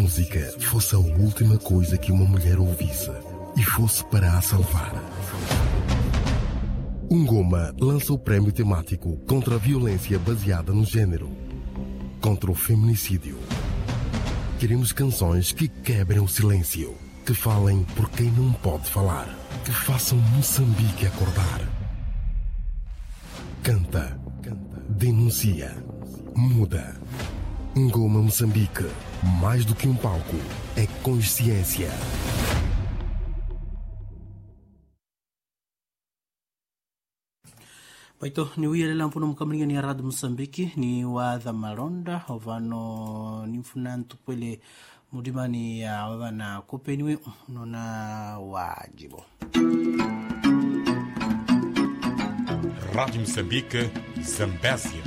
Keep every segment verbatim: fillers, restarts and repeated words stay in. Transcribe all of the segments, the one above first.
música fosse a última coisa que uma mulher ouvisse e fosse para a salvar. Ngoma lança o prémio temático contra a violência baseada no gênero, contra o feminicídio. Queremos canções que quebrem o silêncio, que falem por quem não pode falar, que façam Moçambique acordar. Canta, denuncia, muda. Ngoma Moçambique, mais do que um palco, é consciência. Baito ni wiyele lampuno mkamringa ni Rádio Moçambique ni wadha malonda ovano nimfunantu pwele mudimani ya wadhana kopeniwe nona wajibo. Rádio Moçambique, Zambésia.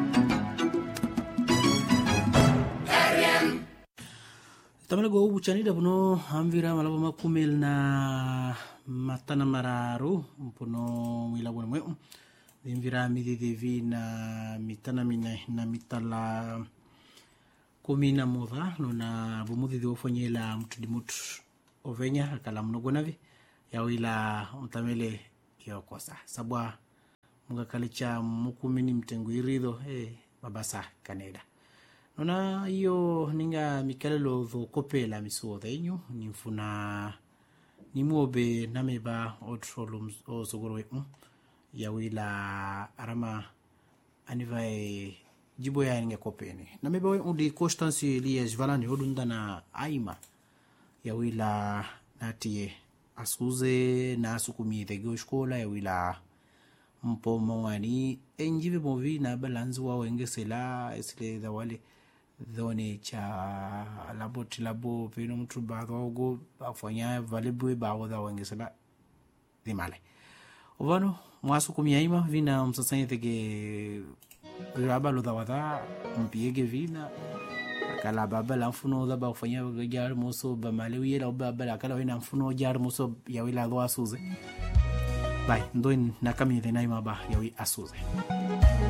Tamalago ubuchanida puno amvira malabo makumel na matana mararu puno milabo mwe Vimvira midhivi na mitana mina na mitala kumina moda nona bumudhi ofonyela mtu dimutu ovenya akala mnogo navi yawila mtamele yokosa sabwa mga kalicha mukumini mtengu irido eh babasa Canada nona iyo ninga mikalelo vo kopela misuo denyu nimfuna nimuobe nameba otrolum o sogorwe yawila arama anivae jibo ya nge kopeni na mebawe undi Constance Elias Valani odunda na aima yawila natie asuze na asukumi thego skola yawila mpo mwani enjibe movi na balanzi wa wengesela esile dawale dhone cha labo tilabo peno mtu badogo afanya valebwe bawo da wengesela dimale ovano mwasu kumiaima vina msasanye tege raba lo dawada mpiege vina kala baba la mfuno da ba fanya jar moso ba malewi la baba la kala wina mfuno jar moso yawila do asuze bai ndo nakamire naima ba yawi asuze.